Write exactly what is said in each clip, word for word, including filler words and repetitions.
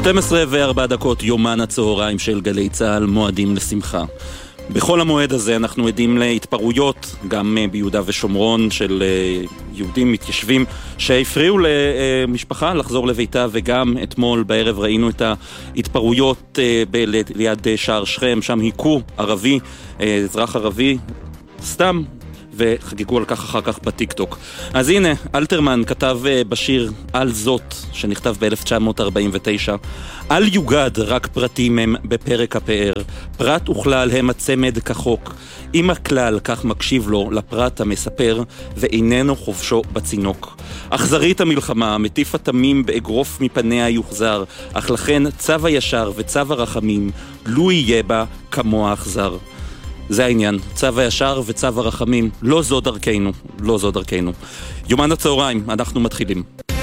שתים עשרה וארבע דקות, יומן הצהריים של גלי צהל, מועדים לשמחה. בכל המועד הזה אנחנו עדים להתפרעויות, גם ביהודה ושומרון, של יהודים מתיישבים שהפריעו למשפחה לחזור לביתה, וגם אתמול בערב ראינו את ההתפרעויות ליד שער שכם, שם היכו ערבי, אזרח ערבי, סתם, וחגגו על כך אחר כך בטיקטוק. אז הנה, אלתרמן כתב בשיר על זאת, שנכתב ב-אלף תשע מאות ארבעים ותשע, אל יוגד רק פרטים הם בפרק הפאר, פרט וכלל הם הצמד כחוק, אם הכלל כך מקשיב לו לפרט המספר, ואיננו חובשו בצינוק. אכזרית המלחמה, מטיף התמים באגרוף מפניה יוחזר, אך לכן צו הישר וצו הרחמים, לו יהיה בה כמו האכזר. זה העניין, צו הישר וצו הרחמים, לא זו דרכנו, לא זו דרכנו. יומן הצהריים, אנחנו מתחילים.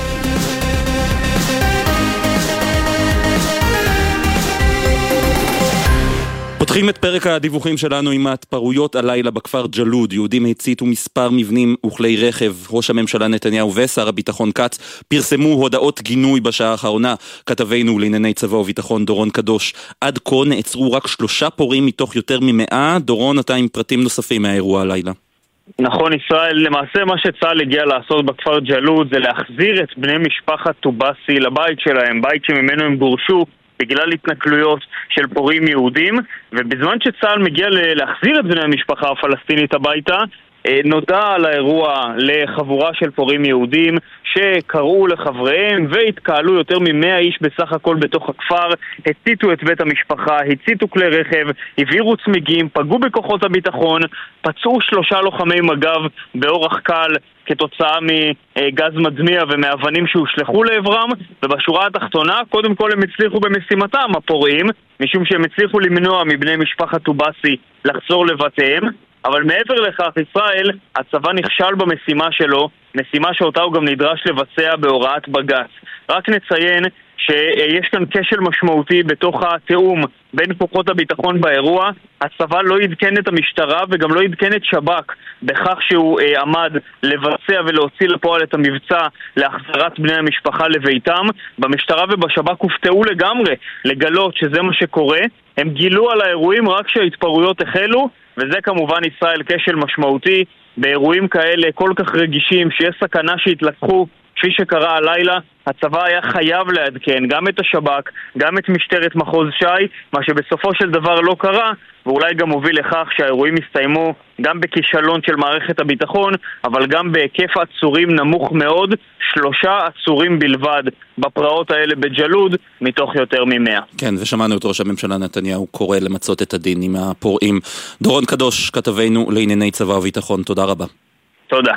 פותחים את פרק הדיווחים שלנו עם ההתפרעויות הלילה בכפר ג'לוד. יהודים הציתו מספר מבנים וכלי רכב. ראש הממשלה נתניהו ושר הביטחון כץ פרסמו הודעות גינוי בשעה האחרונה. כתבנו לענייני צבא וביטחון דורון קדוש, עד כה נעצרו רק שלושה פורעים מתוך יותר ממאה. דורון, אתה עם פרטים נוספים מהאירוע הלילה. נכון, ישראל, למעשה מה שצה"ל הגיע לעשות בכפר ג'לוד זה להחזיר את בני משפחת טובאסי לבית שלהם, בית שממנו הם גורשו בגלל התנכלויות של פורעים יהודים, ובזמן שצה"ל מגיע להחזיר את בני המשפחה הפלסטינית הביתה, נודע על האירוע לחבורה של פורעים יהודים שקראו לחבריהם והתקהלו יותר ממאה איש בסך הכל בתוך הכפר, הציתו את בית המשפחה, הציתו כלי רכב, העבירו צמיגים, פגעו בכוחות הביטחון, פצעו שלושה לוחמי מג"ב באורח קל כתוצאה מגז מדמיע ומאבנים שהושלחו לעברם, ובשורה התחתונה קודם כל הם הצליחו במשימתם הפורעים, משום שהם הצליחו למנוע מבני משפחת טובאסי לחזור לבתיהם. אבל מעבר לכך, ישראל, הצבא נכשל במשימה שלו, משימה שאותה הוא גם נדרש לבצע בהוראת בג"ץ. רק נציין שיש כאן כשל משמעותי בתוך התאום בין כוחות הביטחון באירוע. הצבא לא עדכן את המשטרה וגם לא עדכן את שב"כ בכך שהוא אה, עמד לבצע ולהוציא לפועל את המבצע להחזרת בני המשפחה לביתם. במשטרה ובשב"כ הופתעו לגמרי לגלות שזה מה שקורה. הם גילו על האירועים רק כשההתפרעויות החלו, וזה כמובן ישראל כשל משמעותי באירועים כאלה כל כך רגישים שיש סכנה שהתלקחו כפי שקרה הלילה. הצבא היה חייב לעדכן גם את השב"כ, גם את משטרת מחוז ש"י, מה שבסופו של דבר לא קרה, ואולי גם הוביל לכך שהאירועים הסתיימו גם בכישלון של מערכת הביטחון, אבל גם בהיקף עצורים נמוך מאוד, שלושה עצורים בלבד בפרעות האלה בג'לוד מתוך יותר ממאה. כן, ושמענו את ראש הממשלה נתניהו קורא למצות את הדין עם הפורעים. דורון קדוש, כתבנו לענייני צבא וביטחון, תודה רבה. תודה.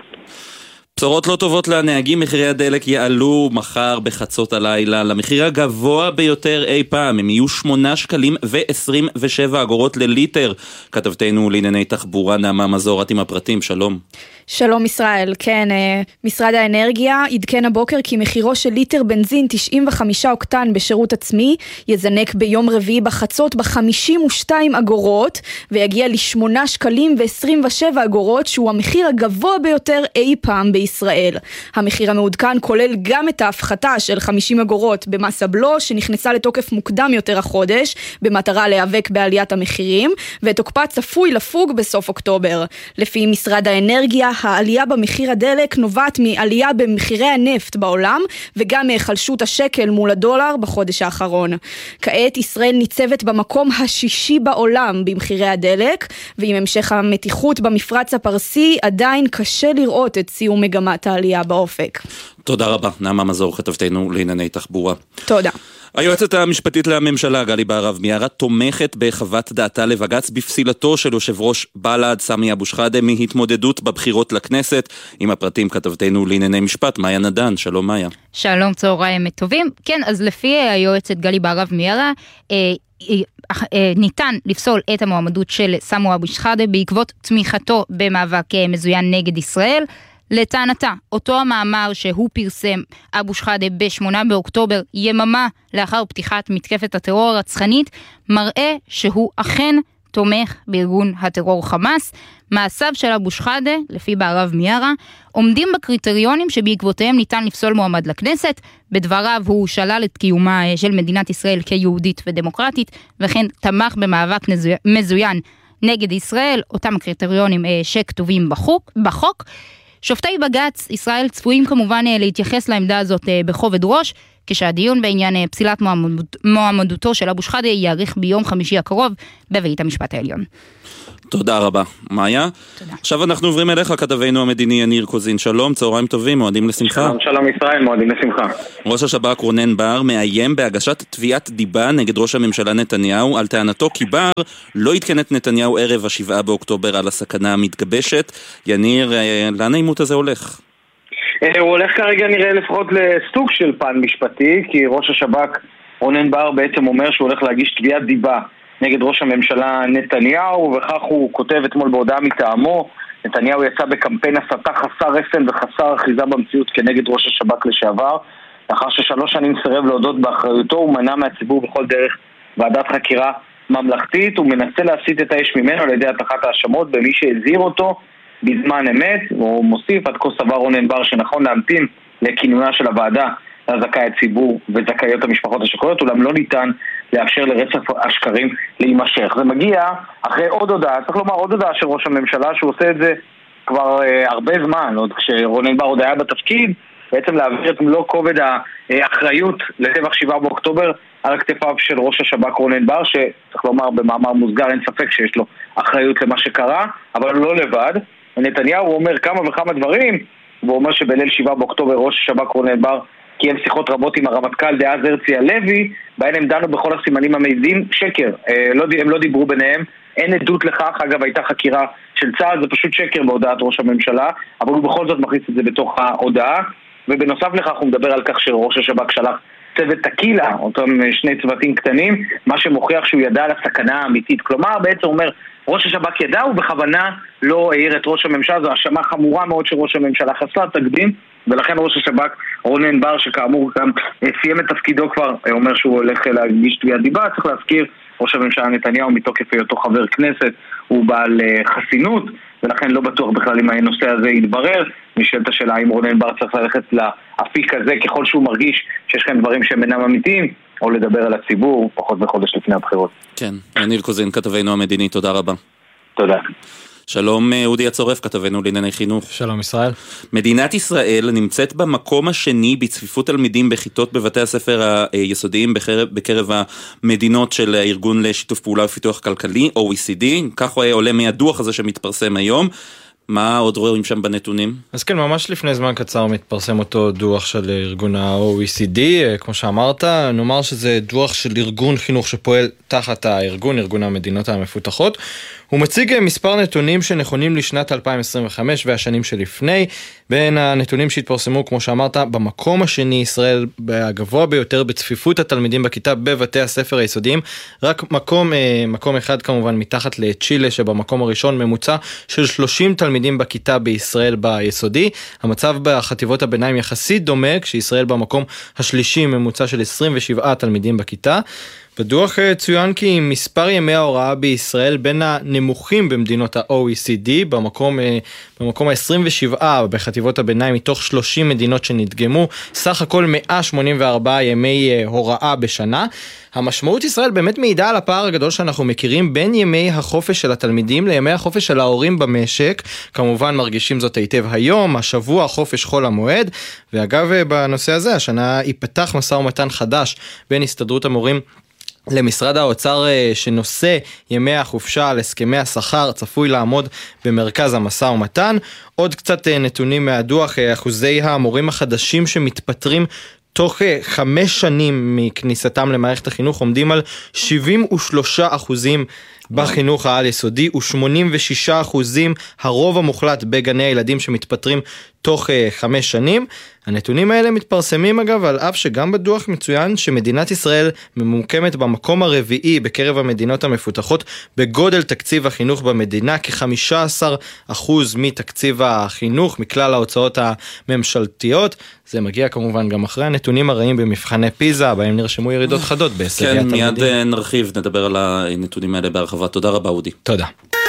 בשורות לא טובות לנהגים, מחירי הדלק יעלו מחר בחצות הלילה למחיר הגבוה ביותר אי פעם, הם יהיו שמונה שקלים ועשרים ושבע אגורות לליטר. כתבתנו לענייני תחבורה נעמה מזור, את עם הפרטים, שלום. שלום ישראל, כן, משרד האנרגיה עדכן הבוקר כי מחירו של ליטר בנזין תשעים וחמישה אוקטן בשירות עצמי יזנק ביום רביעי בחצות ב-חמישים ושתיים אגורות ויגיע ל-שמונה שקלים ועשרים ושבע אגורות, שהוא המחיר הגבוה ביותר אי פעם בישראל. המחיר המעודכן כולל גם את ההפחתה של חמישים אגורות במס הבלו שנכנסה לתוקף מוקדם יותר החודש במטרה להיאבק בעליית המחירים, ותוקפה צפוי לפוג בסוף אוקטובר. לפי משרד האנרגיה, העלייה במחיר הדלק נובעת מעלייה במחירי הנפט בעולם וגם מהחלשות השקל מול הדולר בחודש האחרון. כעת ישראל ניצבת במקום השישי בעולם במחירי הדלק, ועם המשך המתיחות במפרץ הפרסי עדיין קשה לראות את סיום מגמת העלייה באופק. תודה רבה, נעמה מזור, כתבתנו לענייני תחבורה. תודה. היועצת המשפטית לממשלה גלי בהרב מיארה תומכת בחוות דעתה לבג"ץ בפסילתו של יושב ראש בל"ד סמי אבו שחאדה מהתמודדות בבחירות לכנסת. עם הפרטים כתבתנו לענייני משפט מאיה נדן. שלום מאיה. שלום, צהריים טובים. כן, אז לפי היועצת גלי בהרב מיארה אה, אה, ניתן לפסול את המועמדות של סמי אבו שחאדה בעקבות תמיכתו במאבק מזוין נגד ישראל. לטענתה, אותו המאמר שהוא פרסם אבו שחאדה ב-שמונה באוקטובר, יממה לאחר פתיחת מתקפת הטרור הרצחנית, מראה שהוא אכן תומך בארגון הטרור חמאס. מעשיו של אבו שחאדה, לפי בערב מיארה, עומדים בקריטריונים שבעקבותיהם ניתן לפסול מועמד לכנסת. בדבריו הוא שלל את קיומה של מדינת ישראל כיהודית ודמוקרטית, וכן תמך במאבק מזוין נגד ישראל, אותם הקריטריונים שכתובים בחוק. בחוק. שופטי בג"ץ ישראל צפויים כמובן להתייחס לעמדה הזאת בכובד ראש, כשהדיון בעניין פסילת מועמדות, מועמדותו של אבו שחאדה יאריך ביום חמישי הקרוב בבית המשפט העליון. תודה רבה, מאיה. תודה. עכשיו אנחנו עוברים אליך, כתבנו המדיני יניר קוזין. שלום, צהריים טובים, מועדים לשמחה. שלום, שלום ישראל, מועדים לשמחה. ראש השב"כ רונן בר מאיים בהגשת תביעת דיבה נגד ראש הממשלה נתניהו, על טענתו כי בר לא עדכן את נתניהו ערב השבעה באוקטובר על הסכנה המתגבשת. יניר, לאן העימות הזה הולך? הוא הולך כרגע נראה לפחות לסוג של פן משפטי, כי ראש השב"כ רונן בר בעצם אומר שהוא הולך להגיש תביעת דיבה נגד ראש הממשלה נתניהו, וכך הוא כותב אתמול בהודעה מטעמו. נתניהו יצא בקמפיין הסתה חסר רסן וחסר אחיזה במציאות כנגד ראש השב"כ לשעבר, לאחר ששלוש שנים סירב להודות באחריותו ומנע מהציבור בכל דרך ועדת חקירה ממלכתית. הוא מנסה להסיט את האש ממנו על ידי הטחת האשמות במי שהזהיר אותו בזמן אמת. הוא מוסיף עד כה סבר רונן בר שנכון להמתין לכינויה של הוועדה לזכאי הציבור וזכאיות המשפחות השכולות, אולם לא ניתן לאפשר לרצף השקרים להימשך. זה מגיע אחרי עוד הודעה, צריך לומר עוד הודעה של ראש הממשלה, שהוא עושה את זה כבר אה, הרבה זמן, עוד כשרונן בר עוד היה בתפקיד, בעצם להעביר את מלוא כובד האחריות לטבח שבעה באוקטובר על הכתפיו של ראש השב"כ רונן בר, שצריך לומר במאמר מוסגר אין ספק שיש לו אחריות למה שקרה, אבל לא לבד. נתניהו אומר כמה וכמה דברים, והוא אומר שבליל שבעה באוקטובר ראש השב"כ רונן בר קיים שיחות רבות עם הרמטכ"ל דאז הרצי הלוי, בהן הם דנו בכל הסימנים המעידים. שקר, הם לא דיברו ביניהם, אין עדות לכך. אגב, הייתה חקירה של צה"ל, זה פשוט שקר בהודעת ראש הממשלה, אבל הוא בכל זאת מכניס את זה בתוך ההודעה. ובנוסף לכך הוא מדבר על כך שראש השב"כ שלח צוות תקילה, אותם שני צוותים קטנים, מה שמוכיח שהוא ידע על הסכנה האמיתית. כלומר, בעצם אומר, ראש השב"כ ידע ובכוונה לא העיר את ראש הממשלה. זו האשמה חמורה מאוד שראש הממשלה חסר תקדים, ולכן ראש השב"כ רונן בר, שכאמור גם סיים את תפקידו כבר, אומר שהוא הולך להגיש תביעת דיבה. צריך להזכיר, ראש הממשלה נתניהו מתוקף היותו חבר כנסת הוא בעל חסינות, ולכן לא בטוח בכלל אם הנושא הזה יתברר. נשאלת השאלה אם רונן בר צריך ללכת לאפיק הזה ככל שהוא מרגיש שיש כאן דברים שהם אינם אמיתיים, או לדבר על הציבור פחות מחודש לפני הבחירות. כן, יניר קוזין, כתבנו המדיני, תודה רבה. תודה. שלום אודי הצורף, כתבנו לענייני חינוך. שלום ישראל. מדינת ישראל נמצאת במקום השני בצפיפות תלמידים בכיתות בבתי הספר היסודיים בקרב, בקרב המדינות של הארגון לשיתוף פעולה ופיתוח כלכלי, או אי סי די, כך עולה מהדוח הזה שמתפרסם היום. מה עוד רואים שם בנתונים? אז כן, ממש לפני זמן קצר מתפרסם אותו דוח של ארגון ה-או אי סי די, כמו שאמרת. נאמר שזה דוח של ארגון חינוך שפועל תחת הארגון, ארגון המדינות המפותחות. הוא מציג מספר נתונים שנכונים לשנת אלפיים עשרים וחמש והשנים שלפני. בין הנתונים שהתפרסמו, כמו שאמרת, במקום השני ישראל הגבוה ביותר בצפיפות התלמידים בכיתה בבתי הספר היסודיים. רק מקום, מקום אחד כמובן מתחת לצ'ילה, שבמקום הראשון ממוצע של שלושים תלמידים בכיתה בישראל ביסודי. המצב בחטיבות הביניים יחסית דומה, כשישראל במקום השלישי ממוצע של עשרים ושבעה תלמידים בכיתה. בדוח צוין כי מספר ימי ההוראה בישראל בין הנמוכים במדינות ה-או אי סי די, במקום, במקום ה-עשרים ושבעה בחטיבות הביניים מתוך שלושים מדינות שנדגמו, סך הכל מאה שמונים וארבעה ימי הוראה בשנה. המשמעות ישראל באמת מעידה על הפער הגדול שאנחנו מכירים בין ימי החופש של התלמידים לימי החופש של ההורים במשק. כמובן מרגישים זאת היטב היום, השבוע חופש חול המועד. ואגב, בנושא הזה השנה ייפתח משא ומתן חדש בין הסתדרות המורים למשרד האוצר, שנושא ימי החופשה על הסכמי השכר צפוי לעמוד במרכז המשא ומתן. עוד קצת נתונים מהדוח, אחוזי המורים החדשים שמתפטרים תוך חמש שנים מכניסתם למערכת החינוך עומדים על שבעים ושלושה אחוזים בחינוך העל יסודי ו-שמונים ושישה אחוזים הרוב המוחלט בגני הילדים שמתפטרים תוך חמש שנים. הנתונים האלה מתפרסמים אגב על אף שגם בדוח מצוין שמדינת ישראל ממוקמת במקום הרביעי בקרב המדינות המפותחות בגודל תקציב החינוך במדינה, כ-חמישה עשר אחוז מתקציב החינוך מכלל ההוצאות הממשלתיות. זה מגיע כמובן גם אחרי הנתונים הרעים במבחני פיזה, בהם נרשמו ירידות חדות בהישגי התלמידים. כן, מיד נרחיב, נדבר על הנתונים האלה בהרחבה. בהרחבה. תודה רבה, אודי. תודה.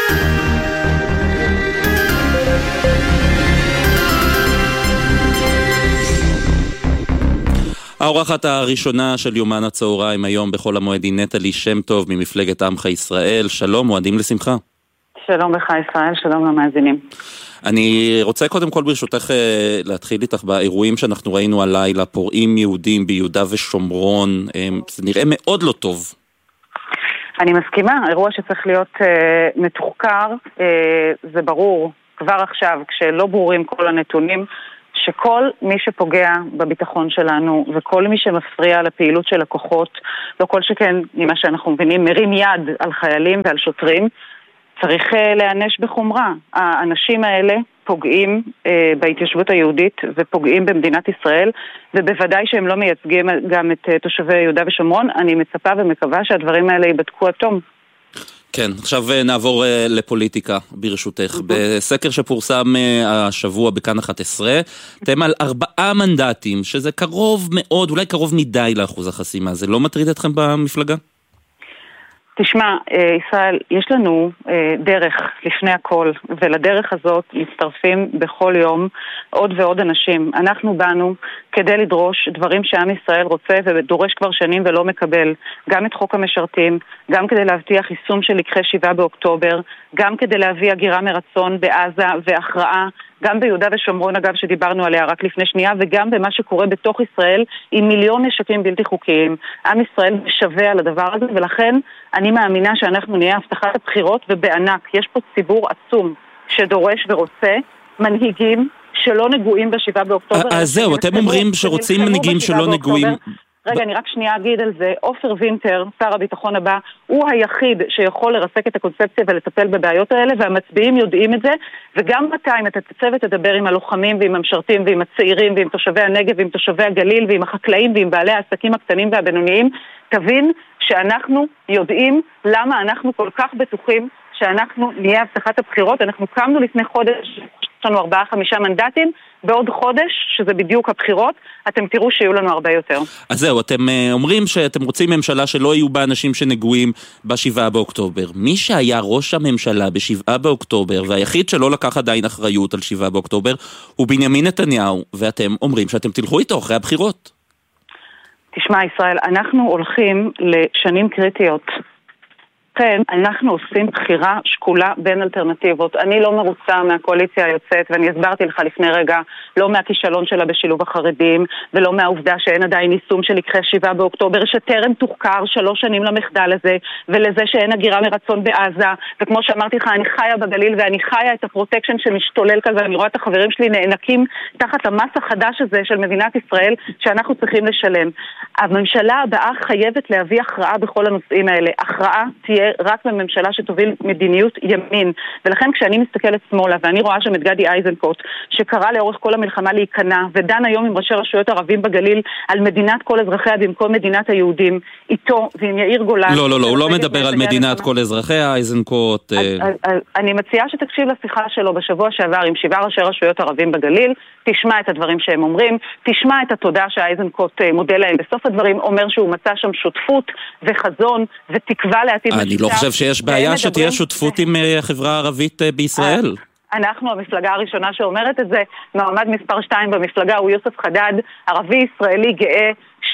האורחת הראשונה של יומן הצהריים היום בחול המועד היא נטלי שם טוב ממפלגת עמך ישראל. שלום, מועדים לשמחה. שלום לך ישראל, שלום למאזינים. אני רוצה קודם כל ברשותך להתחיל איתך באירועים שאנחנו ראינו הלילה, פורעים יהודים ביהודה ושומרון, זה נראה מאוד לא טוב. אני מסכימה, אירוע שצריך להיות אה, מתוחקר, אה, זה ברור כבר עכשיו, כשלא ברורים כל הנתונים, שכל מי שפוגע בביטחון שלנו וכל מי שמפריע לפעילות של הכוחות, לא כל שכן, ממה שאנחנו מבינים, מרים יד על חיילים ועל שוטרים, צריך להיענש בחומרה. האנשים האלה פוגעים אה, בהתיישבות היהודית ופוגעים במדינת ישראל, ובוודאי שהם לא מייצגים גם את אה, תושבי יהודה ושומרון. אני מצפה ומקווה שהדברים האלה ייבדקו עד תום. כן, עכשיו נעבור uh, לפוליטיקה ברשותך. בסקר שפורסם uh, השבוע בכאן אחת עשרה, אתם על ארבעה מנדטים, שזה קרוב מאוד, אולי קרוב מדי לאחוז החסימה. זה לא מטריד אתכם במפלגה? תשמע, ישראל, יש לנו דרך לפני הכל, ולדרך הזאת מצטרפים בכל יום עוד ועוד אנשים. אנחנו באנו כדי לדרוש דברים שעם ישראל רוצה ודורש כבר שנים ולא מקבל. גם את חוק המשרתים, גם כדי להבטיח יישום של לקחי שבעה באוקטובר, גם כדי להביא הגירה מרצון בעזה והכרעה, גם ביהודה ושומרון אגב שדיברנו עליה רק לפני שנייה, וגם במה שקורה בתוך ישראל עם מיליון נשקים בלתי חוקיים. עם ישראל שווה על הדבר הזה, ולכן אני מאמינה שאנחנו נהיה הבטחת הבחירות ובענק. יש פה ציבור עצום שדורש ורוצה מנהיגים שלא נגועים בשבעה באוקטובר. אז זהו, אתם אומרים שרוצים מנהיגים שלא נגועים. רגע, אני רק שנייה אגיד על זה. עופר וינטר, שר הביטחון הבא, הוא היחיד שיכול לרסק את הקונספציה ולטפל בבעיות האלה, והמצביעים יודעים את זה, וגם מתי אם אתה תצא ותדבר עם הלוחמים ועם המשרתים ועם הצעירים ועם תושבי הנגב ועם תושבי הגליל ועם החקלאים ועם בעלי העסקים הקטנים והבינוניים, תבין שאנחנו יודעים למה אנחנו כל כך בטוחים שאנחנו נהיה הבטחת הבחירות. אנחנו קמנו לפני חודש, יש לנו ארבעה חמישה מנדטים, בעוד חודש, שזה בדיוק הבחירות, אתם תראו שיהיו לנו הרבה יותר. אז זהו, אתם אומרים שאתם רוצים ממשלה שלא יהיו בה אנשים שנגועים בשבעה באוקטובר. מי שהיה ראש הממשלה בשבעה באוקטובר, והיחיד שלא לקח עדיין אחריות על שבעה באוקטובר, הוא בנימין נתניהו, ואתם אומרים שאתם תלכו איתו אחרי הבחירות. תשמע ישראל, אנחנו הולכים לשנים קריטיות. כן, אנחנו עושים בחירה שקולה בין אלטרנטיבות. אני לא מרוצה מהקואליציה היוצאת, ואני הסברתי לך לפני רגע, לא מהכישלון שלה בשילוב החרדים, ולא מהעובדה שאין עדיין יישום של לקחי שבעה באוקטובר, שטרם תוחקר שלוש שנים למחדל הזה, ולזה שאין הגירה מרצון בעזה, וכמו שאמרתי לך, אני חיה בגליל, ואני חיה את הפרוטקשן שמשתולל כאן, ואני רואה את החברים שלי נאנקים תחת המס החדש הזה של מדינת ישראל, שאנחנו צריכים לשלם. הממשלה הבאה חייבת להביא הכרעה בכל הנושאים האלה. הכרעה תהיה רק בממשלה שתוביל מדיניות ימין. ולכן כשאני מסתכלת שמאלה, ואני רואה שם את גדי איזנקוט, שקרא לאורך כל המלחמה להיכנע, ודן היום עם ראשי רשויות ערבים בגליל על מדינת כל אזרחיה במקום מדינת היהודים, איתו ועם יאיר גולן. לא, לא, לא, הוא לא מדבר על מדינת כל אזרחיה, איזנקוט. אני מציעה שתקשיב לשיחה שלו בשבוע שעבר עם שבעה ראשי רשויות ערבים בגליל, תשמע את הדברים שהם אומרים, תשמע את התודה שהאיזנקוט מודה להם בסוף הדברים, אומר שהוא מצא שם שותפות וחזון ותקווה לעתיד משותף. אני לא חושב שיש בעיה שתהיה שותפות עם החברה הערבית בישראל. אנחנו המפלגה הראשונה שאומרת את זה, מעמד מספר שתיים במפלגה הוא יוסף חדד, ערבי ישראלי גאה,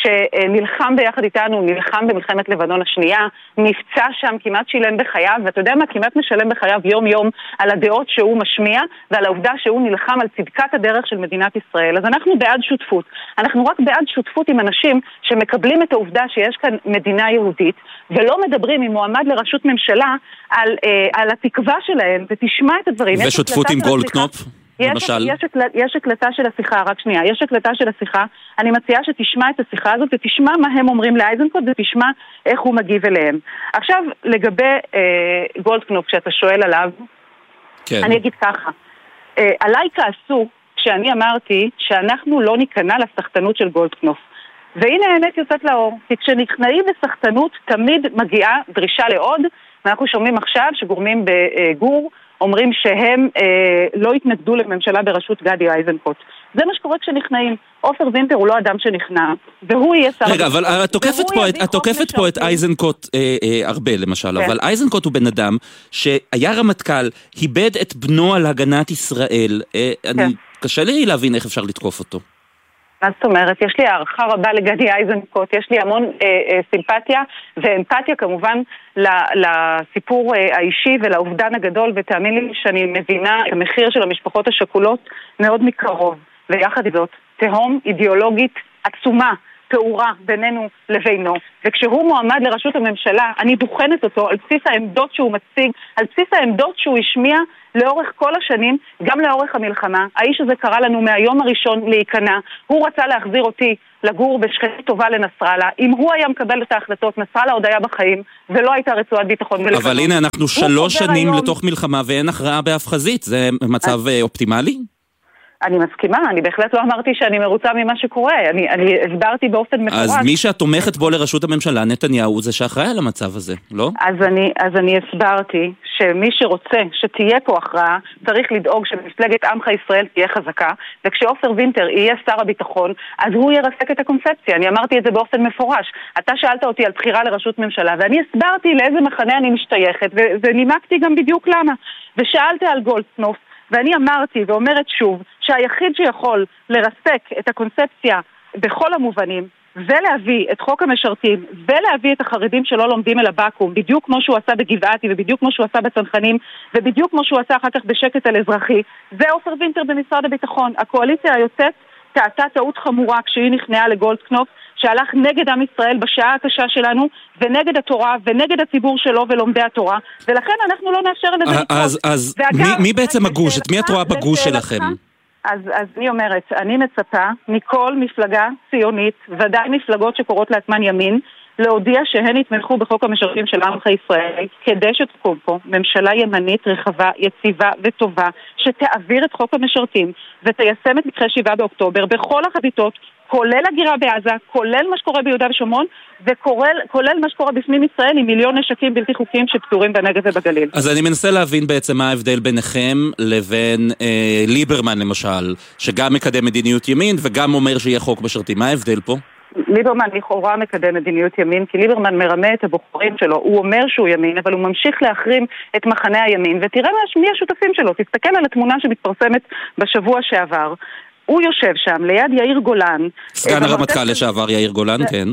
שנלחם ביחד איתנו, נלחם במלחמת לבנון השנייה, נפצע שם, כמעט שילם בחייו, ואתה יודע מה? כמעט משלם בחייו יום יום על הדעות שהוא משמיע, ועל העובדה שהוא נלחם על צדקת הדרך של מדינת ישראל. אז אנחנו בעד שותפות. אנחנו רק בעד שותפות עם אנשים שמקבלים את העובדה שיש כאן מדינה יהודית, ולא מדברים עם מועמד לראשות ממשלה על, אה, על התקווה שלהם, ותשמע את הדברים. ושותפות עם גולדקנופ? יש, יש, יש הקלטה של השיחה, רק שנייה, יש הקלטה של השיחה, אני מציעה שתשמע את השיחה הזאת ותשמע מה הם אומרים לאיזנקוט ותשמע איך הוא מגיב אליהם. עכשיו, לגבי אה, גולדקנופ, כשאתה שואל עליו, כן. אני אגיד ככה, אה, עליי כעסו כשאני אמרתי שאנחנו לא ניכנע לסחטנות של גולדקנופ. והנה האמת יוצאת לאור, כי כשנכנעים בסחטנות תמיד מגיעה דרישה לעוד, ואנחנו שומעים עכשיו שגורמים בגור, אומרים שהם אה, לא התנגדו לממשלה בראשות גדי איזנקוט. זה מה שקורה כשנכנעים. עופר וינטר הוא לא אדם שנכנע, והוא יהיה שר... רגע, אבל את תוקפת פה את איזנקוט אה, אה, הרבה למשל, כן. אבל איזנקוט הוא בן אדם שהיה רמטכ"ל, היבד את בנו על הגנת ישראל. אה, כן. אני, קשה לי להבין איך אפשר לתקוף אותו. מה זאת אומרת? יש לי הערכה רבה לגדי איזנקוט, יש לי המון אה, אה, סימפתיה ואמפתיה כמובן לסיפור אה, האישי ולאובדן הגדול, ותאמין לי שאני מבינה את המחיר של המשפחות השכולות מאוד מקרוב. ויחד זאת, תהום אידיאולוגית עצומה, פעורה בינינו לבינו. וכשהוא מועמד לראשות הממשלה, אני בוחנת אותו על בסיס העמדות שהוא מציג, על בסיס העמדות שהוא השמיע לאורך כל השנים, גם לאורך המלחמה. האיש הזה קרא לנו מהיום הראשון להיכנע. הוא רצה להחזיר אותי לגור בשכנות טובה לנסראללה. אם הוא היה מקבל את ההחלטות, נסראללה עוד היה בחיים, ולא הייתה רצועת ביטחון. אבל הנה, אנחנו שלוש שנים היום... לתוך מלחמה ואין הכרעה באף חזית. זה מצב אז... אופטימלי? אני מסכימה, אני בהחלט לא אמרתי שאני מרוצה ממה שקורה, אני, אני הסברתי באופן מפורש. אז מי שאת תומכת בו לראשות הממשלה, נתניהו, זה שאחראי על המצב הזה, לא? אז אני, אז אני הסברתי שמי שרוצה שתהיה פה הכרעה, צריך לדאוג שמפלגת עמך ישראל תהיה חזקה, וכשעופר וינטר יהיה שר הביטחון, אז הוא ירסק את הקונספציה. אני אמרתי את זה באופן מפורש. אתה שאלת אותי על בחירה לראשות ממשלה, ואני הסברתי לאיזה מחנה אני משתייכת, ונימקתי גם בדיוק למה. ושאלתי על גולדקנופ, ואני אמרתי ואומרת שוב שהיחיד שיכול לרסק את הקונספציה בכל המובנים ולהביא את חוק המשרתים ולהביא את החרדים שלא לומדים אל הבקו"ם, בדיוק כמו שהוא עשה בגבעתי ובדיוק כמו שהוא עשה בצנחנים ובדיוק כמו שהוא עשה אחר כך בשקט על אזרחי, זה עופר וינטר במשרד הביטחון. הקואליציה היוצאת טעתה טעות חמורה כשהיא נכנעה לגולדקנופ, שהלך נגד עם ישראל בשעה הקשה שלנו, ונגד התורה, ונגד הציבור שלו ולומדי התורה, ולכן אנחנו לא נאפשר לזה לקרות. אז, אז מי, מי בעצם הגוש? את מי את רואה בגוש שלכם? אז, אז אני אומרת, אני מצפה מכל מפלגה ציונית, ודאי מפלגות שקורות לעצמן ימין, להודיע שהן יתמכו בחוק המשרתים של עמך ישראל, כדי שתקום פה ממשלה ימנית רחבה, יציבה וטובה, שתעביר את חוק המשרתים, ותיישם את מקרה שבעה באוקטובר, בכל החזיתות, כולל הגירה בעזה, כולל מה שקורה ביהודה ושומרון, וכולל מה שקורה בפנים ישראל עם מיליון נשקים בלתי חוקיים שפטורים בנגב ובגליל. אז אני מנסה להבין בעצם מה ההבדל ביניכם לבין אה, ליברמן למשל, שגם מקדם מדיניות ימין וגם אומר שיהיה חוק משרתים. מה ההבדל פה? ליברמן לכאורה מקדם מדיניות ימין, כי ליברמן מרמה את הבוחרים שלו. הוא אומר שהוא ימין, אבל הוא ממשיך להחרים את מחנה הימין, ותראה מי השותפים שלו. תסתכל על התמונה שמתפרסמת בשבוע שעבר. הוא יושב שם ליד יאיר גולן. סגן הרמטכ"ל לשעבר יאיר גולן, כן.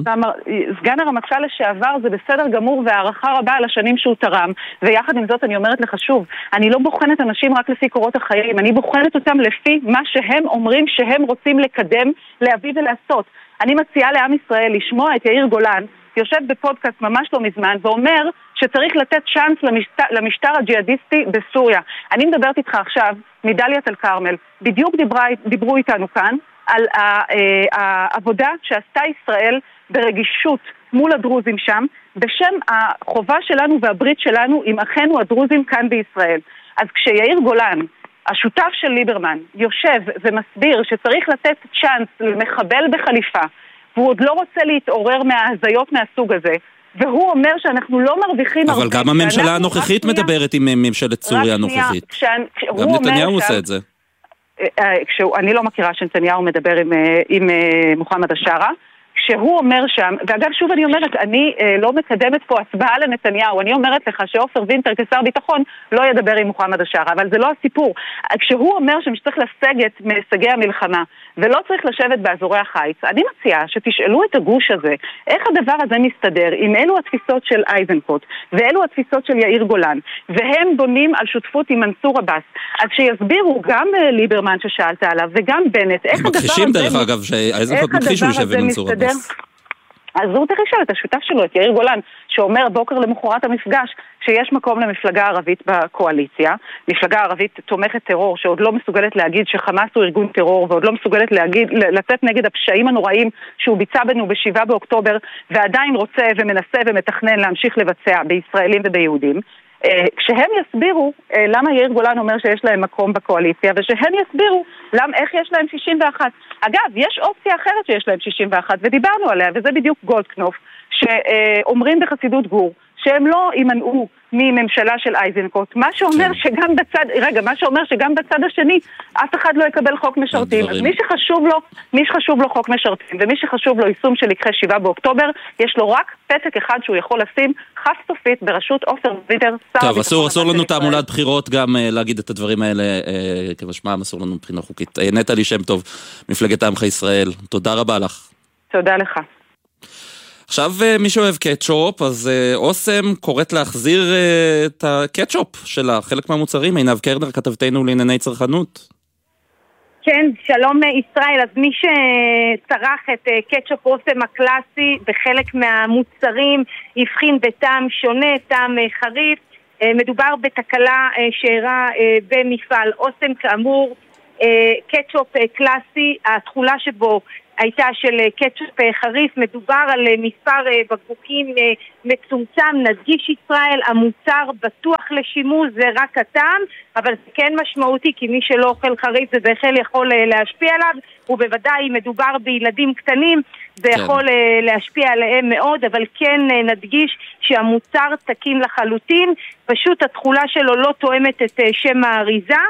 סגן הרמטכ"ל לשעבר זה בסדר גמור והערכה רבה על השנים שהוא תרם, ויחד עם זאת אני אומרת לך שוב, אני לא בוחנת אנשים רק לפי קורות החיים, אני בוחנת אותם לפי מה שהם אומרים שהם רוצים לקדם, להביא ולעשות. אני מציעה לעם ישראל לשמוע את יאיר גולן, יושב בפודקאסט ממש לא מזמן, ואומר שצריך לתת צ'אנס למשטר, למשטר הג'יהאדיסטי בסוריה. אני מדברת איתך עכשיו מדליית אל כרמל. בדיוק דיברה, דיברו איתנו כאן על העבודה שעשתה ישראל ברגישות מול הדרוזים שם, בשם החובה שלנו והברית שלנו עם אחינו הדרוזים כאן בישראל. אז כשיאיר גולן, השותף של ליברמן, יושב ומסביר שצריך לתת צ'אנס למחבל בחליפה, והוא עוד לא רוצה להתעורר מההזיות מהסוג הזה, והוא אומר שאנחנו לא מרוויחים... אבל גם הממשלה הנוכחית מדברת עם ממשלת סוריה הנוכחית. גם נתניהו עושה את זה. אני לא מכירה שנתניהו מדבר עם מוחמד השארה, כשהוא אומר שם, ואגב שוב אני אומרת, אני אה, לא מקדמת פה הצבעה לנתניהו, אני אומרת לך שעופר וינטר כשר ביטחון לא ידבר עם מוחמד השארה, אבל זה לא הסיפור. כשהוא אומר שצריך לסגת מהישגי המלחמה, ולא צריך לשבת באזורי החיץ, אני מציעה שתשאלו את הגוש הזה, איך הדבר הזה מסתדר, עם אלו התפיסות של איזנקוט, ואלו התפיסות של יאיר גולן, והם בונים על שותפות עם מנסור עבאס, אז שיסבירו גם ליברמן ששאלת עליו, וגם בנט, איך הדבר הזה... מכחישים דרך אגב, שאיזנקוט מכחיש הוא יושב עם מנסור עבאס. אז הוא תרישל את השותף שלו, את יאיר גולן, שאומר בוקר למחרת המפגש שיש מקום למפלגה ערבית בקואליציה, מפלגה ערבית תומכת טרור שעוד לא מסוגלת להגיד שחמאס הוא ארגון טרור, ועוד לא מסוגלת להגיד, לצאת נגד הפשעים הנוראים שהוא ביצע בנו בשבעה באוקטובר, ועדיין רוצה ומנסה ומתכנן להמשיך לבצע בישראלים וביהודים. כשהם יסבירו למה יאיר גולן אומר שיש להם מקום בקואליציה, ושהם יסבירו למה, איך יש להם שישים ואחת. אגב, יש אופציה אחרת שיש להם שישים ואחת, ודיברנו עליה, וזה בדיוק גולדקנופ, שאומרים בחסידות גור, שהם לא יימנעו מממשלה של אייזנקוט, מה שאומר שגם בצד, רגע, מה שאומר שגם בצד השני אף אחד לא יקבל חוק משרתים. אז מי שחשוב לו, מי שחשוב לו חוק משרתים, ומי שחשוב לו יישום של לקחי שבעה באוקטובר, יש לו רק פתק אחד שהוא יכול לשים חף סופית בראשות עופר וידר. טוב, אסור, אסור לנו תעמולת בחירות גם להגיד את הדברים האלה, כמשמעם אסור לנו מבחינה חוקית. נטלי שם טוב, מפלגת עמך ישראל, תודה רבה לך. תודה לך. עכשיו מי שאוהב קטשופ, אז אוסם קוראת להחזיר את הקטשופ שלה, חלק מהמוצרים. עינב קרנר, כתבתנו לענייני צרכנות. כן, שלום ישראל. אז מי שצרך את קטשופ אוסם הקלאסי בחלק מהמוצרים הבחין בטעם שונה, טעם חריף. מדובר בתקלה שאירעה במפעל אוסם. כאמור, קטשופ קלאסי, התכולה שבו הייתה של קטשופ חריף. מדובר על מספר בקבוקים מצומצם. נדגיש ישראל, המוצר בטוח לשימוש, זה רק הטעם, אבל זה כן משמעותי, כי מי שלא אוכל חריף זה בהחלט יכול להשפיע עליו, ובוודאי מדובר בילדים קטנים, זה כן. יכול להשפיע עליהם מאוד, אבל כן נדגיש שהמוצר תקין לחלוטין, פשוט התכולה שלו לא תואמת את שם האריזה,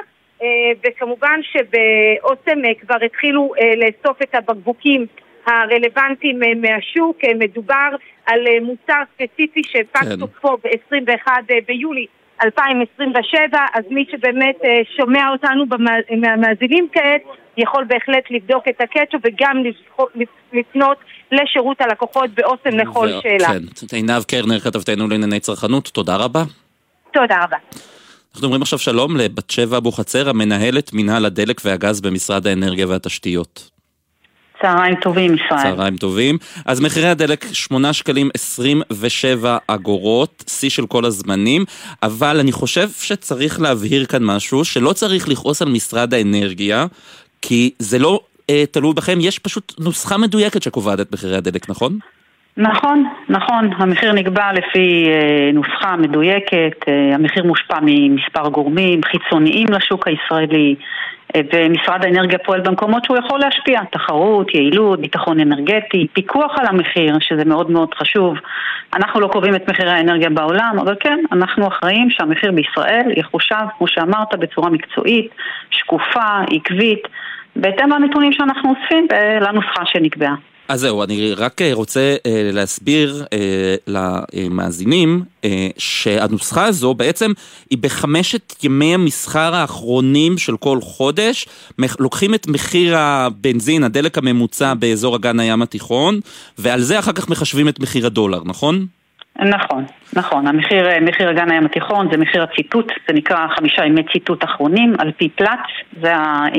וכמובן שבאוסם כבר התחילו לאסוף את הבקבוקים הרלוונטיים מהשוק. מדובר על מוצר ספציפי שפג תוקפו ב-עשרים ואחד ביולי אלפיים עשרים ושבע, אז מי שבאמת שומע אותנו מהמאזינים כעת יכול בהחלט לבדוק את הקטשופ וגם לפנות לשירות הלקוחות באוסם לכל שאלה. כן, עינב קרנר, כתבתנו לענייני צרכנות, תודה רבה. תודה רבה. אנחנו אומרים עכשיו שלום לבת שבע אבוחצירא, המנהלת מנהל הדלק והגז במשרד האנרגיה והתשתיות. צהריים טובים ישראל. צהריים טובים. אז מחירי הדלק שמונה שקלים עשרים ושבע אגורות, שיא של כל הזמנים, אבל אני חושב שצריך להבהיר כאן משהו, שלא צריך לכעוס על משרד האנרגיה, כי זה לא אה, תלוי בכם, יש פשוט נוסחה מדויקת שקובעת את מחירי הדלק, נכון? נכון, נכון. המחיר נקבע לפי אה, נוסחה מדויקת, אה, המחיר מושפע ממספר גורמים חיצוניים לשוק הישראלי, אה, ומשרד האנרגיה פועל במקומות שהוא יכול להשפיע, תחרות, יעילות, ביטחון אנרגטי, פיקוח על המחיר, שזה מאוד מאוד חשוב. אנחנו לא קובעים את מחירי האנרגיה בעולם, אבל כן, אנחנו אחראים שהמחיר בישראל יחושב, כמו שאמרת, בצורה מקצועית, שקופה, עקבית, בהתאם לנתונים שאנחנו אוספים ולנוסחה שנקבעה. אז זהו, אני רק רוצה אה, להסביר אה, למאזינים אה, שהנוסחה הזו בעצם היא בחמשת ימי המסחר האחרונים של כל חודש, לוקחים את מחיר הבנזין, הדלק הממוצע באזור אגן הים התיכון, ועל זה אחר כך מחשבים את מחיר הדולר, נכון? נכון, נכון. המחיר, מחיר אגן הים התיכון זה מחיר הציטוט, זה נקרא חמישה ימי ציטוט אחרונים, על פי פלט, זה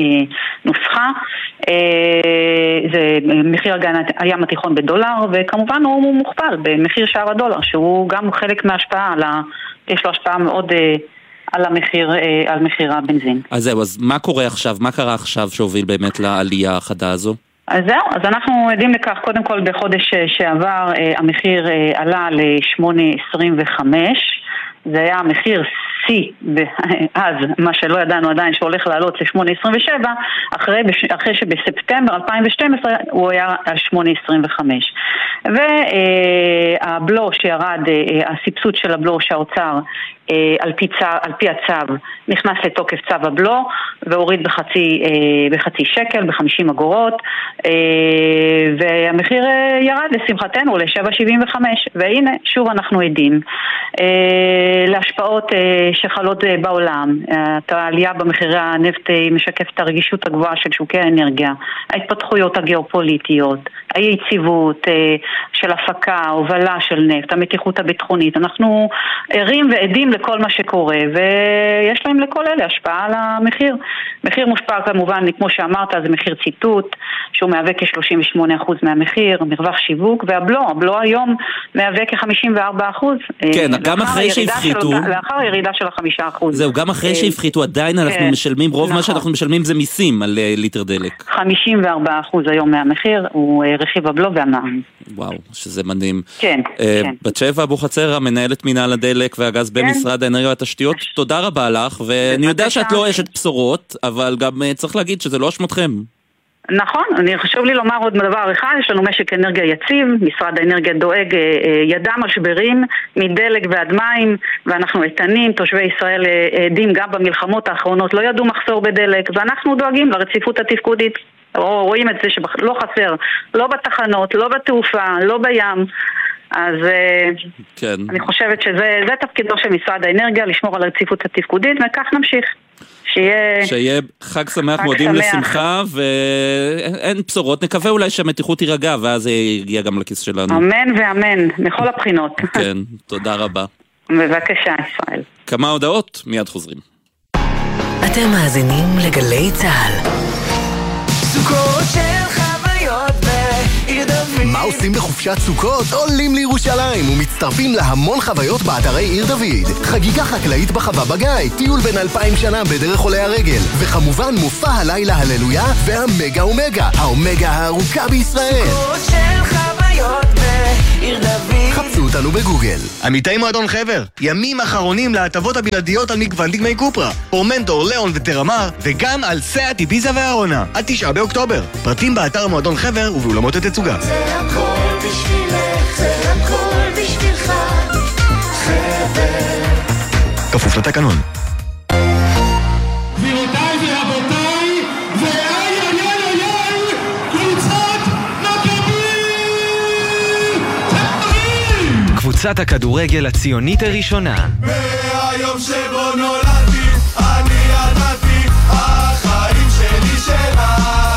הנוסחה. זה מחיר אגן הים התיכון בדולר, וכמובן הוא מוכפל במחיר שער הדולר, שהוא גם חלק מההשפעה, יש לו השפעה מאוד על המחיר, על מחיר הבנזין. אז זהו, אז מה קורה עכשיו, מה קרה עכשיו שהוביל באמת לעלייה החדה הזו? אז זהו, אז אנחנו עדים לכך, קודם כל בחודש שעבר המחיר עלה ל-שמונה עשרים וחמש, זה היה המחיר C, אז מה שלא ידענו עדיין שהולך לעלות ל-שמונה עשרים ושבע, אחרי, אחרי שבספטמבר אלפיים ושתים עשרה הוא היה על שמונה עשרים וחמש. והבלו שירד, הסבסוד של הבלו שהאוצר על פי, צו, על פי הצו נכנס לתוקף צו הבלו והוריד בחצי, בחצי שקל, ב-חמישים אגורות, והמחיר ירד לשמחתנו ל-שבע שבעים וחמש, והנה שוב אנחנו עדים להשפעות שחלות בעולם. העלייה במחירי הנפט משקפת את הרגישות הגבוהה של שוקי האנרגיה, ההתפתחויות הגיאופוליטיות, היציבות של הפקה, הובלה של נפט, המתיחות הביטחונית. אנחנו ערים ועדים לכל מה שקורה, ויש להם לכל אלה השפעה על המחיר. מחיר מושפע כמובן, כמו שאמרת, זה מחיר ציטוט, שהוא מהווה כ-שלושים ושמונה אחוז מהמחיר, מרווח שיווק, והבלו, הבלו היום מהווה כ-חמישים וארבעה אחוז. כן, גם אחרי שהפחיתו. לאחר ירידה של החמישה אחוז. זהו, גם אחרי שהפחיתו, עדיין אנחנו משלמים, רוב מה שאנחנו משלמים זה מיסים על ליטר דלק. חמישים וארבעה אחוז היום מהמחיר, הוא רכיב הבלו והמע"מ. וואו, שזה מדהים. כן, כן. בת שבע אבוחצירא, מנהלת מינהל הדלק והגז במשרד האנרגיה והתשתיות, תודה רבה לך, ואני יודע שאת לא אשת בשורות, אבל גם צריך להגיד שזה לא אשמתכם. נכון, אני חשוב לי לומר עוד דבר אחד, יש לנו משק אנרגיה יציב, משרד האנרגיה דואג, ידע משברים מדלק ועד מים, ואנחנו איתנים, תושבי ישראל עדים גם במלחמות האחרונות, לא ידעו מחסור בדלק, ואנחנו דואגים לרציפות התפקודית, רואים את זה שלא חסר, לא בתחנות, לא בתעופה, לא בים, אז כן. אני חושבת שזה תפקידו של משרד האנרגיה, לשמור על הרציפות התפקודית, וכך נמשיך. שיהיה... שיהיה חג שמח, מועדים לשמחה, ואין בשורות. נקווה אולי שהמתיחות תירגע, ואז זה יגיע גם לכיס שלנו. אמן ואמן, מכל הבחינות. כן, תודה רבה. בבקשה, ישראל. כמה הודעות, מיד חוזרים. אתם מאזינים לגלי צהל. סוכות של חוויות בעיר דוד. מה עושים בחופשת סוכות? עולים לירושלים ומצטרפים להמון חוויות באתרי עיר דוד. חגיגה חקלאית בחווה בגיא, טיול בין אלפיים שנה בדרך עולי הרגל, וכמובן מופע הלילה הללויה והמגה אומגה, האומגה הארוכה בישראל. סוכות של חוויות בעיר דוד. חפשו אותנו בגוגל. עמיתי מועדון חבר, ימים אחרונים להטבות הבלעדיות על מגוון דגמי קופרה, פורמנטור, ליאון וטרמר, וגם על סאט, איביזה והרונה, עד תשעה באוקטובר. פרטים באתר מועדון חבר ובאולמות התצוגה. זה הכל בשבילך, זה הכל בשבילך, חבר. כפוף לתקנון. גבירותיי ורבותיי, ואיי איי איי איי, קבוצת מכבי תל-אביב! קבוצת הכדורגל הציונית הראשונה. מהיום שבו נולדתי, אני ידעתי, החיים שלי שלה.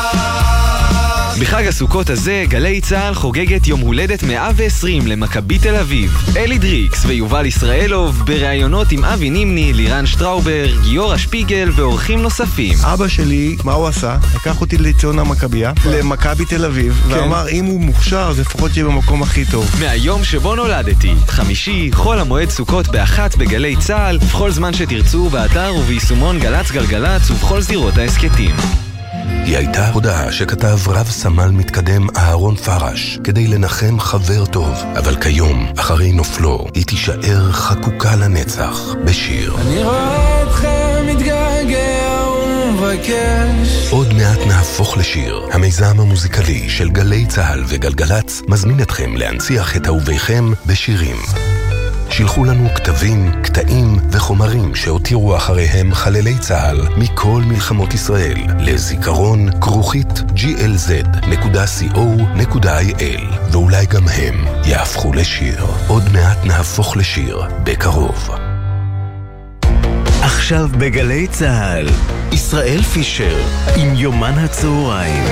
בחג הסוכות הזה, גלי צהל חוגגת יום הולדת מאה ועשרים למכבי תל אביב. אלי דריקס ויובל ישראלוב בראיונות עם אבי נימני, לירן שטראובר, גיורא שפיגל ואורחים נוספים. אבא שלי, מה הוא עשה? לקח אותי לציון המכביה, למכבי תל אביב, ואמר אם הוא מוכשר אז לפחות שיהיה במקום הכי טוב. מהיום שבו נולדתי, חמישי, חול המועד סוכות באחת בגלי צהל, בכל זמן שתרצו באתר וביישומון גלץ גלגלץ ובכל זירות העסקתים. היא הייתה הודעה שכתב רב סמל מתקדם אהרון פרש כדי לנחם חבר טוב, אבל כיום, אחרי נופלו, היא תישאר חקוקה לנצח בשיר. אני רואה אתכם מתגעגע ומבקש. עוד מעט נהפוך לשיר. המיזם המוזיקלי של גלי צהל וגלגלץ מזמין אתכם להנציח את אהוביכם בשירים. שילחו לנו כתבים, קטעים וחומרים שהותירו אחריהם חללי צהל מכל מלחמות ישראל לזיכרון כרוכית ג'י אל זד נקודה סי או נקודה איי אל, ואולי גם הם יהפכו לשיר. עוד מעט נהפוך לשיר בקרוב. עכשיו בגלי צהל, ישראל פישר עם יומן הצהריים.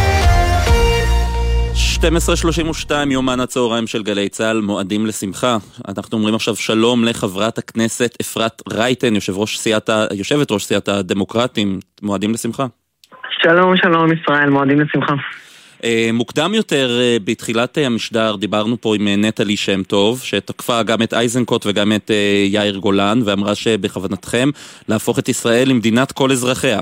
שתים עשרה שלושים ושתיים, יומן הצהריים של גלי צהל, מועדים לשמחה. אנחנו אומרים עכשיו שלום לחברת הכנסת אפרת רייטן, יושב ראש סיעת, יושבת ראש סיעת הדמוקרטים, מועדים לשמחה. שלום, שלום ישראל, מועדים לשמחה. מוקדם יותר, בתחילת המשדר, דיברנו פה עם נטלי שם טוב, שתקפה גם את אייזנקוט וגם את יאיר גולן, ואמרה שבכוונתכם להפוך את ישראל למדינת כל אזרחיה.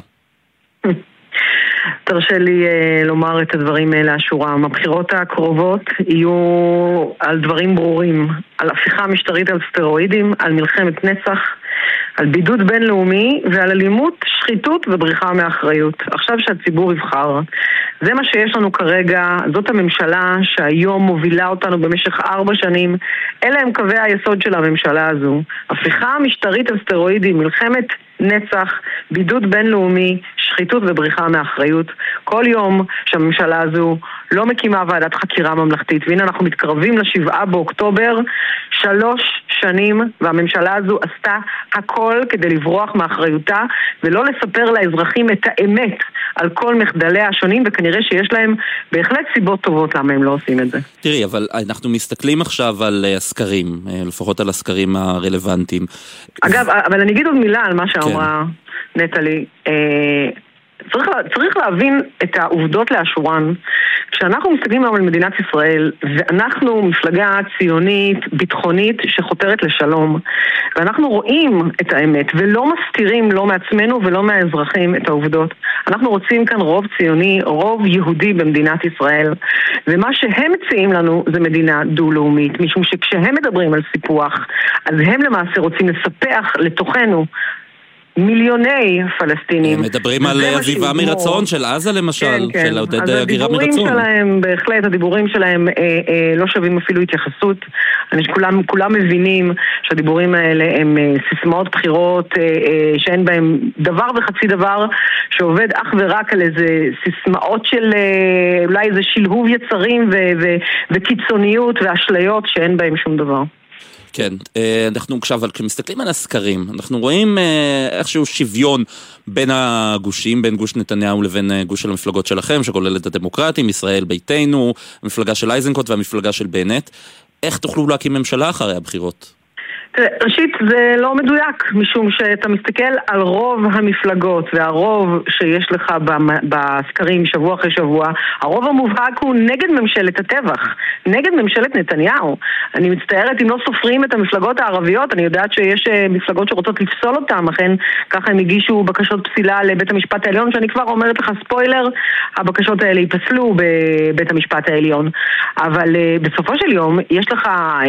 תרשה לי uh, לומר את הדברים לאשורם. הבחירות הקרובות יהיו על דברים ברורים, על הפיכה משטרית על סטרואידים, על מלחמת נצח, על בידוד בינלאומי ועל אלימות, שחיתות ובריחה מאחריות. עכשיו שהציבור יבחר. זה מה שיש לנו כרגע, זאת הממשלה שהיום מובילה אותנו במשך ארבע שנים. אלה הם קווי היסוד של הממשלה הזו. הפיכה משטרית על סטרואידים, מלחמת נצח, בידוד בינלאומי, שחיתות ובריחה מאחריות. כל יום שהממשלה הזו לא מקימה ועדת חקירה ממלכתית, והנה אנחנו מתקרבים לשבעה באוקטובר, שלוש שנים, והממשלה הזו עשתה הכל כדי לברוח מאחריותה, ולא לספר לאזרחים את האמת על כל מחדליה השונים, וכנראה שיש להם בהחלט סיבות טובות למה הם לא עושים את זה. תראי, אבל אנחנו מסתכלים עכשיו על הסקרים, לפחות על הסקרים הרלוונטיים. אגב, אבל אני אגיד עוד מילה על מה שאמרה כן. נטלי. צריך, צריך להבין את העובדות לאשורן. כשאנחנו מסתכלים על מדינת ישראל, ואנחנו מפלגה ציונית, ביטחונית, שחותרת לשלום, ואנחנו רואים את האמת, ולא מסתירים לא מעצמנו ולא מהאזרחים את העובדות. אנחנו רוצים כאן רוב ציוני, רוב יהודי במדינת ישראל, ומה שהם מציעים לנו זה מדינה דו-לאומית, משום שכשהם מדברים על סיפוח, אז הם למעשה רוצים לספח לתוכנו מיליוני פלסטינים. מדברים על עזיבה מרצון של עזה למשל, כן, כן. של עודד אז הגירה מרצון. הדיבורים שלהם, בהחלט הדיבורים שלהם אה, אה, לא שווים אפילו התייחסות. אני שכולם כולם מבינים שהדיבורים האלה הם אה, סיסמאות בחירות אה, אה, שאין בהם דבר וחצי דבר, שעובד אך ורק על איזה סיסמאות של אה, אולי איזה שלהוב יצרים ו- ו- וקיצוניות ואשליות שאין בהם שום דבר. כן, אנחנו עכשיו, כשמסתכלים על הסקרים, אנחנו רואים איכשהו שוויון בין הגושים, בין גוש נתניהו לבין גוש של המפלגות שלכם, שכולל את הדמוקרטים, ישראל ביתנו, המפלגה של אייזנקוט והמפלגה של בנט. איך תוכלו להקים ממשלה אחרי הבחירות? ראשית, זה לא מדויק, משום שאתה מסתכל על רוב המפלגות והרוב שיש לך בסקרים שבוע אחרי שבוע, הרוב המובהק הוא נגד ממשלת הטבח, נגד ממשלת נתניהו. אני מצטערת אם לא סופרים את המפלגות הערביות, אני יודעת שיש מפלגות שרוצות לפסול אותם, אכן ככה הם הגישו בקשות פסילה לבית המשפט העליון, שאני כבר אומרת לך ספוילר, הבקשות האלה ייפסלו בבית המשפט העליון. אבל בסופו של יום יש לך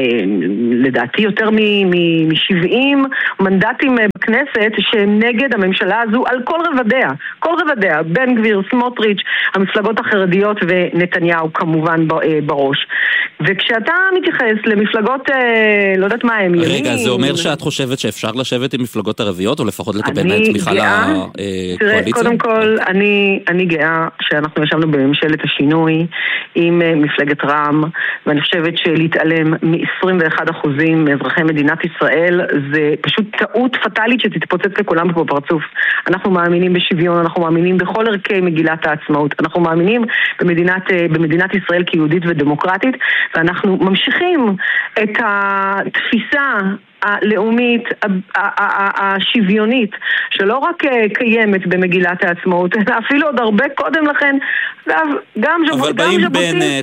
לדעתי יותר מ... מ-שבעים מנדטים בכנסת שהם נגד הממשלה הזו על כל רבדיה, כל רבדיה, בן גביר, סמוטריץ', המפלגות החרדיות ונתניהו כמובן בראש. וכשאתה מתייחס למפלגות, לא יודעת מה הם, רגע, ימין, זה אומר שאת חושבת שאפשר לשבת עם מפלגות ערביות או לפחות לקבל מהן תמיכה לקואליציה? תראה, קודם כל, אני, אני גאה שאנחנו ישבנו בממשלת השינוי עם מפלגת רע"מ, ואני חושבת שלהתעלם מ-עשרים ואחד אחוזים מאזרחי מדינת ישראל זה פשוט טעות פטלית שתתפוצץ לכולם בפרצוף. אנחנו מאמינים בשוויון, אנחנו מאמינים בכל ערכי מגילת העצמאות, אנחנו מאמינים במדינת, במדינת ישראל כיהודית ודמוקרטית, ואנחנו ממשיכים את התפיסה הלאומית, השוויונית, שלא רק קיימת במגילת העצמאות, אלא אפילו עוד הרבה קודם לכן, גם ז'בוטינסקי